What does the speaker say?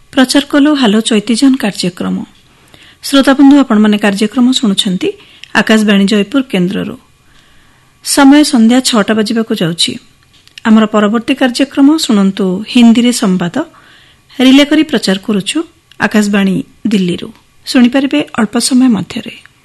प्रचार कलु हालो चैतीजन कार्यक्रम श्रोताबंधु आपण माने कार्यक्रम शुणुछंती आकाशवाणी जयपुर केन्द्रରୁ समय संध्या 6टा बजिबाकू जाउछि। आमर परवर्ती कार्यक्रम शुणंतु हिंदी रे संवाद रिले करी प्रचार करूछु आकाशवाणी दिल्ली रु। सुनि परिबे अल्प समय मध्यरे।